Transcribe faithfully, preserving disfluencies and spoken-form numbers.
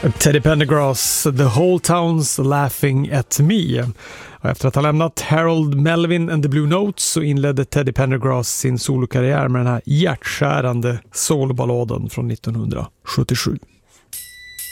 Teddy Pendergrass, The Whole Town's Laughing at Me. Och efter att ha lämnat Harold Melvin and the Blue Notes så inledde Teddy Pendergrass sin solokarriär med den här hjärtskärande soloballaden från nittonhundrasjuttiosju.